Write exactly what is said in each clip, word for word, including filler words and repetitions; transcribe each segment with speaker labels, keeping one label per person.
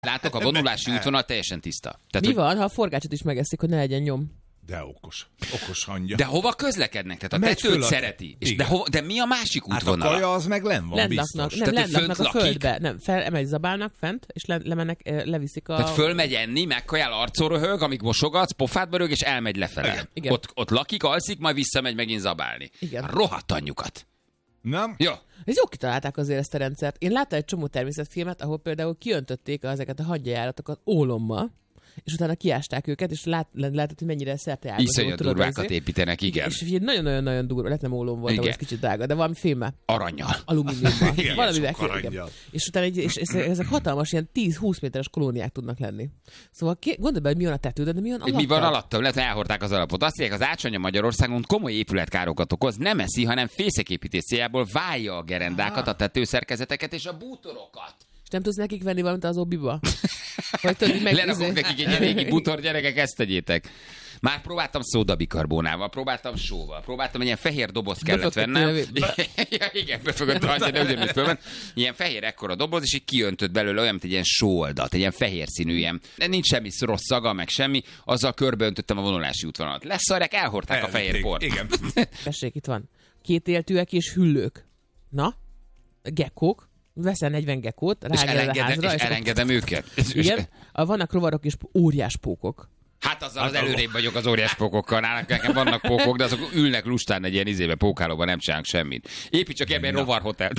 Speaker 1: Látok, a vonulási útvonal teljesen tiszta.
Speaker 2: Tehát, Mi hogy... van, ha a forgácsot is megeszik, hogy ne legyen nyom?
Speaker 3: De okos. Okos hangja.
Speaker 1: De hova közlekednek? Tehát a tetőt a... szereti. És de, hova... de mi a másik útvonal?
Speaker 3: Hát a kaja az meg lenn van,
Speaker 2: lendlaknak,
Speaker 3: biztos.
Speaker 2: Nem, lendlaknak a lakik? Földbe. Nem, felmegy, zabálnak fent, és le, lemennek, leviszik a...
Speaker 1: Tehát fölmegy enni, megkajál, arcon röhög, amíg mosogatsz, pofádba rög, és elmegy lefele. Igen. Igen. Ott, ott lakik, alszik, majd visszamegy megint zabálni. Igen. Rohadt anyjukat.
Speaker 3: Nem?
Speaker 1: Jó.
Speaker 2: Ez jó kitalálták azért ezt a rendszert. Én láttam egy csomó természetfilmet, ahol például kiöntötték ezeket a hadjajáratokat ólommal, és utána kiásták őket, és lát, lehetett, hogy mennyire szerteágazó.
Speaker 1: Iszonyat durvákat építenek, igen.
Speaker 2: És, és nagyon-nagyon-nagyon durva, lehet nem ólom volt, ahol ez kicsit drága, de valami fémmel.
Speaker 1: Aranyjal.
Speaker 2: Alumíniummal. Valamivel. És utána egy, és ezek hatalmas, ilyen tíz-húsz méteres kolóniák tudnak lenni. Szóval gondolj be, hogy mi van a tetődön, de mi van alatta?
Speaker 1: Mi van alatta? Lehet, hogy elhordták az alapot. Azt mondják, az ácsonya Magyarországon komoly épületkárokat okoz, nem eszi, hanem fészeképítés céljából válja a gerendákat, a tetőszerkezeteket és a bútorokat.
Speaker 2: Nem tudsz nekik venni valamit az obiba? Vagy tudod, meg...
Speaker 1: Lenakok nekik egy régi butor, gyerekek, ezt tegyétek. Már próbáltam szódabikarbónával, próbáltam sóval, próbáltam, egy ilyen fehér dobozt kellett vennem. Ja, igen, befögött rajta, de ugyanúgy fölment. Ilyen fehér ekkora doboz, és így kiöntött belőle olyan, mint egy ilyen sóoldat, egy ilyen fehér színű ilyen. De nincs semmi rossz szaga, meg semmi, azzal körbeöntöttem a vonulási útvonalat. Leszarják, elhordták Elvitték. a fehér port.
Speaker 3: Igen.
Speaker 2: Tessék, itt van. Kétéltűek és hüllők. Na? Gekkók. Veszel negyven gekót, ráged a házra.
Speaker 1: És elengedem és őket.
Speaker 2: Igen, óriás rovarok és óriás pókok.
Speaker 1: Hát azzal az előrébb vagyok az óriás pókokkal. Nálunk nekem vannak pókok, de azok ülnek lustán egy ilyen izébe, pókálóban, nem csinálnak semmit. Építs csak ebben rovarhotelt.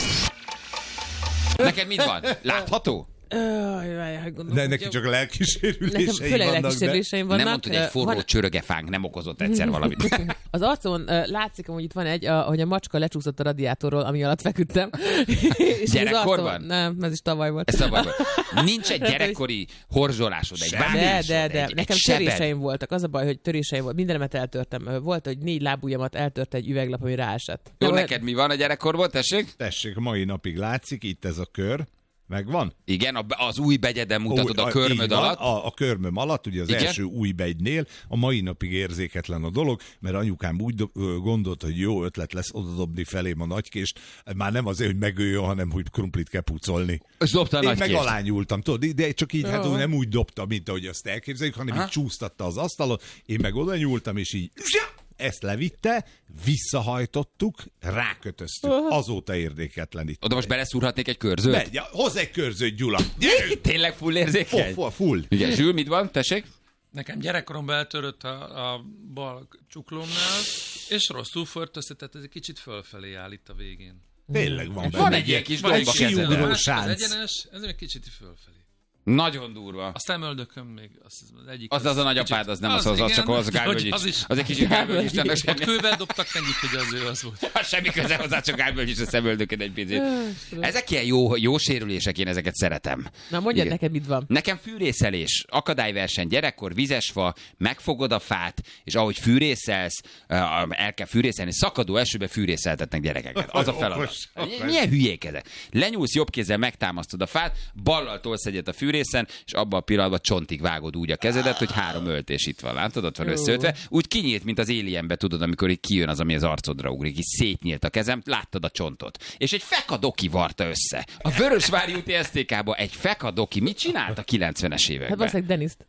Speaker 1: Neked mit van? Látható?
Speaker 3: De neki csak lelkisérüléseim vannak.
Speaker 2: Főleg lelkisérüléseim vannak.
Speaker 1: Nem mondod, hogy egy forró van... csörögefánk nem okozott egyszer valamit.
Speaker 2: Az arcon uh, látszik, hogy itt van egy, a, hogy a macska lecsúszott a radiátorról, ami alatt feküdtem.
Speaker 1: Gyerekkorban?
Speaker 2: Arcon, nem, ez is tavaly volt.
Speaker 1: Ez tavaly volt. Nincs egy gyerekkori horzsolásod, egy vágás.
Speaker 2: De, de, de. Egy, nekem egy töréseim voltak. Az a baj, hogy töréseim volt. Mindenemet eltörtem. Volt, hogy négy lábujjamat eltört egy üveglap, ami ráesett.
Speaker 1: Jó, de neked mi van a gyerekkorból, tessék?
Speaker 3: Tessék, mai napig látszik, itt ez a kör. Megvan?
Speaker 1: Igen, az új begyeden mutatod a, a körmöd
Speaker 3: van,
Speaker 1: alatt.
Speaker 3: A, a körmöm alatt, ugye az Igen? első új begynél, a mai napig érzéketlen a dolog, mert anyukám úgy do- gondolt, hogy jó ötlet lesz odadobni felém a nagykést, már nem azért, hogy megöljön, hanem hogy krumplit kell pucolni.
Speaker 1: És dobta a
Speaker 3: Én
Speaker 1: nagykést.
Speaker 3: meg alányultam, tudod, de csak így, hát nem úgy dobta, mint ahogy azt elképzeljük, hanem Aha. így csúsztatta az asztalon, én meg oda nyúltam, és így... Ezt levitte, visszahajtottuk, rákötöztük. Uh-huh. Azóta érdeketlenít.
Speaker 1: Oda most beleszúrhatnék egy körzőt?
Speaker 3: Be, ja, hozz egy körzőt, Gyula.
Speaker 1: Tényleg full érzékeny?
Speaker 3: Full, full.
Speaker 1: Igen, Zsül, mit van? Tessék?
Speaker 4: Nekem gyerekkoromban eltörött a, a bal csuklómnál, és rosszul föltözte, tehát ez egy kicsit fölfelé áll itt a végén.
Speaker 3: Tényleg van.
Speaker 1: Van egy ilyen kis domba
Speaker 3: kezedben.
Speaker 4: Az egyenes, ez egy kicsit fölfelé.
Speaker 1: Nagyon durva.
Speaker 4: Aztán öldököm még. Az, az, egyik,
Speaker 1: az, az a nagyapád, az nem az, az, az, az csak az Gálvölgyics. Az, az, az egy kicsit Gálvölgyics.
Speaker 4: Ott kővel dobtak mennyit, hogy az ő az volt.
Speaker 1: Semmi köze hozzá, csak Gálvölgyics a szemöldököd egy picit. Ezek ilyen jó, jó sérülések, én ezeket szeretem.
Speaker 2: Na mondjad neked, mit van?
Speaker 1: Nekem fűrészelés, akadályverseny, gyerekkor, vizesfa, megfogod a fát, és ahogy fűrészelsz, el kell fűrészelni, szakadó esőbe fűrészeltetnek gyerekeket. Az a feladat. Milyen hülyék ezek? Lenyúlsz jobb kézzel, megtámasztod a fát, ballal tolsz egyet a fűrészen, és abban a pillanatban csontig vágod úgy a kezedet, hogy három öltés itt van, látod, ott van összeötve. Úgy kinyílt, mint az Alienbe, tudod, amikor így kijön az, ami az arcodra ugrik, így szétnyílt a kezem, láttad a csontot. És egy fekadoki varta össze. A Vörösvári úti es té ká-ba egy fekadoki mit csinált a kilencvenes években?
Speaker 2: Hát valószínűleg Deniszt.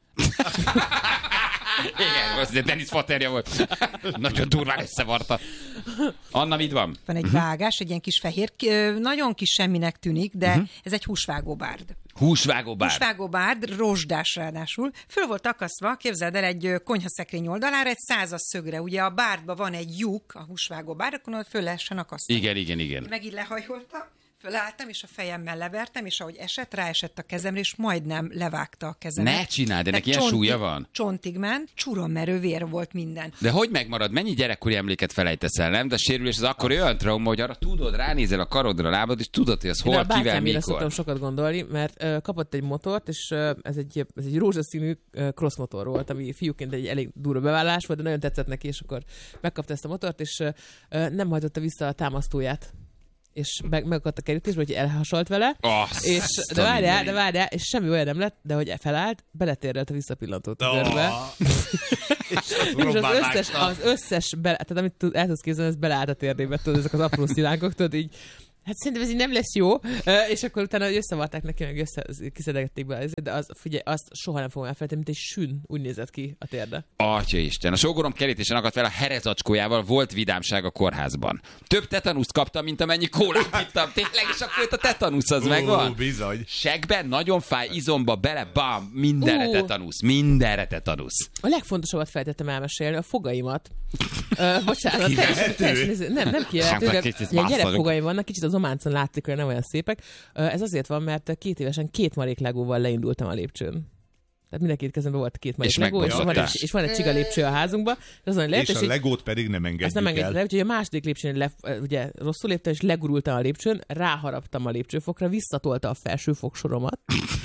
Speaker 1: Igen, az Denis faterja volt. Nagyon durván összevarta. Anna, mit van?
Speaker 5: Van egy vágás, egy ilyen kis fehér, nagyon kis semminek tűnik, de uh-huh. ez egy húsvágóbárd.
Speaker 1: Húsvágóbárd.
Speaker 5: Húsvágóbárd, rozsdás ráadásul. Föl volt akasztva, képzeld el, egy konyhaszekrény oldalára, egy százas szögre. Ugye a bárdban van egy lyuk, a húsvágóbárd, akkor föl lehessen akasztani.
Speaker 1: Igen, igen, igen.
Speaker 5: Én meg így lehajoltam, fölálltam, és a fejemmel levertem, és ahogy esett, ráesett a kezemre, és majdnem levágta a kezemet.
Speaker 1: Ne csináld, ennek ilyen súlya van?
Speaker 5: Csontig ment, csurommerő vér volt minden.
Speaker 1: De hogy megmarad? Mennyi gyerekkori emléket felejtesz el, nem? De a sérülés az akkor olyan trauma, hogy arra tudod, ránézel a karodra, a lábad, és tudod, hogy az hol, kivel, mikor.
Speaker 2: Én szoktam sokat gondolni, mert uh, kapott egy motort, és uh, ez egy, ez egy rózsaszínű uh, cross motor volt, ami fiúként egy elég durva bevállalás volt, de nagyon tetszett neki, és akkor megkapta ezt a motort, és uh, nem hajtotta vissza a támasztóját. És meg, megakadt a kerítésbe, hogy elhasalt vele,
Speaker 1: oh,
Speaker 2: és de várjál, de várjál, és semmi olyan nem lett, de hogy felállt, beletérdelte visszapillantót a görbe. Oh. és, és az összes, az összes bele, tehát amit tud, el tudsz képzelni, ez beleállt a térdébe, tudod, ezek az apró szilánkok, tudod, így Hát szerintem ez így nem lesz jó, és akkor utána összevarták neki, meg össze, kiszedegették be, de az, figyelj, azt soha nem fogom elfelejteni, mint egy sün, úgy nézett ki a térde.
Speaker 1: Atyaisten, a sógorom kerítésen akadt fel a herezacskójával, volt vidámság a kórházban. Több tetanuszt kaptam, mint amennyi kólát ittam. Tényleg, és akkor itt a tetanusz az
Speaker 3: Ó,
Speaker 1: megvan.
Speaker 3: bizony.
Speaker 1: Segben nagyon fáj, izomba bele, bam, mindenre
Speaker 2: Ú.
Speaker 1: tetanusz, mindenre tetanusz.
Speaker 2: A legfontosabbat feltettem elmesélni, a fogaimat. Uh, bocsánat,
Speaker 3: Kivehető?
Speaker 2: teljesen, teljesen, nem, nem kivehető,
Speaker 1: Hát,
Speaker 2: de
Speaker 1: kicsit
Speaker 2: ilyen
Speaker 1: masszagok.
Speaker 2: gyerekfogaim vannak, kicsit az ománcon látszik, hogy nem olyan szépek. Uh, ez azért van, mert két évesen két marék legóval leindultam a lépcsőn. Tehát mindenki kezemben volt két marék
Speaker 1: És
Speaker 2: legó, és van,
Speaker 1: megbontották.
Speaker 2: egy, és van egy csiga lépcső a házunkban. És, azon lehet,
Speaker 3: És
Speaker 2: és
Speaker 3: a
Speaker 2: így-
Speaker 3: legót pedig nem
Speaker 2: ezt
Speaker 3: engedjük
Speaker 2: nem engedtem
Speaker 3: el.
Speaker 2: le, úgyhogy a második lépcsőn le, ugye rosszul léptem, és legurultam a lépcsőn, ráharaptam a lépcsőfokra, visszatolta a felső fogsoromat.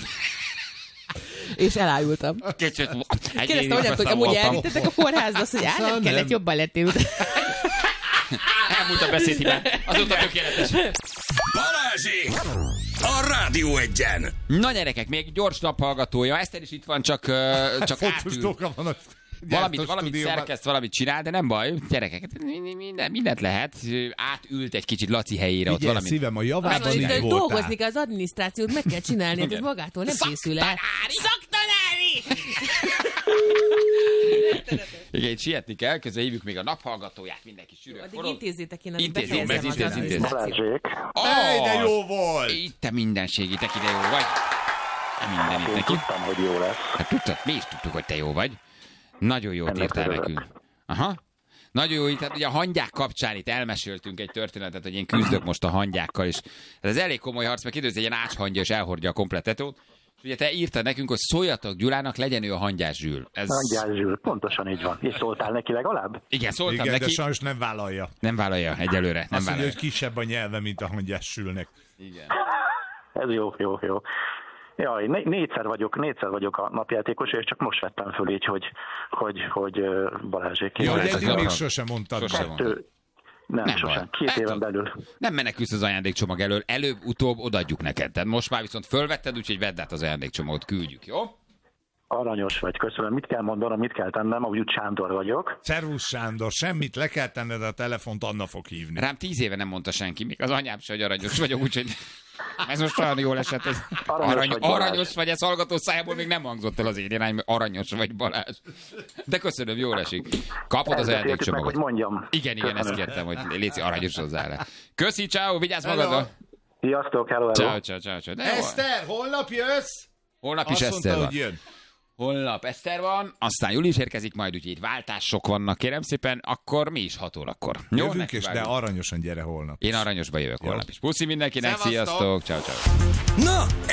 Speaker 2: És elájultam.
Speaker 1: Kicsit...
Speaker 2: Kérdeztem, hogy, hogy amúgy elvittetek a kórházba, azt, hogy á, nem
Speaker 3: Szóval
Speaker 2: kellett,
Speaker 3: nem.
Speaker 2: jobban lettél.
Speaker 1: Elmúlt a beszédhibán. Azóta tökéletes.
Speaker 6: Balázsék! A Rádió Egyen!
Speaker 1: Na gyerekek, még gyors naphallgatója. Eszter is itt van, csak, ö, csak
Speaker 3: Fontos
Speaker 1: átül.
Speaker 3: dolga van a
Speaker 1: Valamit,
Speaker 3: gyártó
Speaker 1: valamit
Speaker 3: stúdióban.
Speaker 1: szerkeszt, valamit csinál, de nem baj. Gyerekek, minden, mindent lehet. Átült egy kicsit Laci helyére. Ott
Speaker 3: Figyelj,
Speaker 1: valamit.
Speaker 3: szívem, a javában
Speaker 2: Azt
Speaker 3: így
Speaker 2: mondja, hogy
Speaker 3: voltál.
Speaker 2: dolgozni kell, az adminisztrációt meg kell csinálni, hát ez magától nem készül el. Szaktanári!
Speaker 1: Igen, sietni kell, közben hívjuk még a naphallgatóját, mindenki sűrűen
Speaker 2: Addig
Speaker 1: forog.
Speaker 2: intézzétek, én addig
Speaker 1: Intézzünk,
Speaker 2: befejezem az
Speaker 1: intézzünk, intézzünk.
Speaker 2: adminisztrációt.
Speaker 6: Balázsék!
Speaker 3: Ej, de
Speaker 1: Az!
Speaker 3: jó volt!
Speaker 1: Itt te mindenség, te ide jó vagy. Te minden itt
Speaker 6: Én
Speaker 1: neki.
Speaker 6: tudtam, hogy jó lesz.
Speaker 1: Hát tudtad, mi is tudtuk, hogy te jó vagy. Nagyon jót
Speaker 6: Ennek
Speaker 1: írtál
Speaker 6: örülök.
Speaker 1: nekünk. Aha. Nagyon jó, tehát ugye a hangyák kapcsán itt elmeséltünk egy történetet, hogy én küzdök most a hangyákkal is. Ez elég komoly harc, mert időz egy ilyen ácshangya, és elhordja a komplet tetót. És ugye te írtad nekünk, hogy szóljatok Gyulának, legyen ő a hangyás Zsül. Ez...
Speaker 6: Hangyás Zsül, pontosan így van. És szóltál neki legalább?
Speaker 1: Igen, szóltam
Speaker 3: Igen, de
Speaker 1: neki.
Speaker 3: sajnos nem vállalja.
Speaker 1: Nem vállalja egyelőre, nem
Speaker 3: Azt mondja,
Speaker 1: vállalja.
Speaker 3: hogy kisebb a nyelve, mint a hangyás sülnek.
Speaker 1: Igen.
Speaker 6: Ez jó, jó, jó. Jaj, né- négyszer vagyok, négyszer vagyok a napjátékos, és csak most vettem föl így, hogy, hogy, hogy ö, Balázsék.
Speaker 3: Jó,
Speaker 1: hát
Speaker 3: de
Speaker 1: ez
Speaker 3: eddig
Speaker 1: jó.
Speaker 3: még sosem mondtad.
Speaker 1: Sosem
Speaker 3: meg.
Speaker 1: mondtad.
Speaker 6: Ő, nem,
Speaker 1: Nem
Speaker 6: nem sosem.
Speaker 1: baj.
Speaker 6: Két
Speaker 1: Hát,
Speaker 6: éven belül.
Speaker 1: Nem menekülsz az ajándékcsomag elől, előbb-utóbb odaadjuk neked. Tehát most már viszont fölvetted, úgyhogy vedd át az ajándékcsomagot, küldjük, jó?
Speaker 6: Aranyos vagy, köszönöm. Mit kell mondanom, mit kell tennem? Úgy Sándor vagyok.
Speaker 3: Szervusz Sándor, semmit, le kell tenned a telefont, Anna fog hívni.
Speaker 1: Rám tíz éve nem mondta senki, még az anyám se, hogy aranyos vagyok, úgyhogy ez most olyan jól esett. Ez
Speaker 6: Aranyos
Speaker 1: arany,
Speaker 6: vagy, Balázs.
Speaker 1: aranyos vagy, ez hallgató szájából még nem hangzott el az én irányba, aranyos vagy Balázs. De köszönöm, jól esik. Kapod az
Speaker 6: Ezt beszéltük meg,
Speaker 1: ajándékcsomagot.
Speaker 6: hogy mondjam.
Speaker 1: Igen, igen, ezt
Speaker 6: Köszönöm.
Speaker 1: kértem, hogy léci aranyos hozzá le. Köszi, ciao, vigyázz
Speaker 3: Hello.
Speaker 1: magadra.
Speaker 6: Sziasztok, hello, hello.
Speaker 1: Ciao, ciao, ciao, ciao. De jó.
Speaker 3: Eszter, holnap jössz?
Speaker 1: Holnap is
Speaker 3: Azt
Speaker 1: Eszter
Speaker 3: mondta,
Speaker 1: van.
Speaker 3: hogy jön.
Speaker 1: Holnap Eszter van, aztán Júli is érkezik majd, úgyhogy itt váltások vannak, kérem szépen, akkor mi is hat órakor. Jó,
Speaker 3: Jövünk,
Speaker 1: neki
Speaker 3: és de
Speaker 1: vágunk.
Speaker 3: aranyosan gyere holnap.
Speaker 1: Én aranyosba jövök holnap is. Puszi mindenkinek,
Speaker 3: Szevasztok.
Speaker 1: sziasztok, ciao, ciao.
Speaker 6: Na,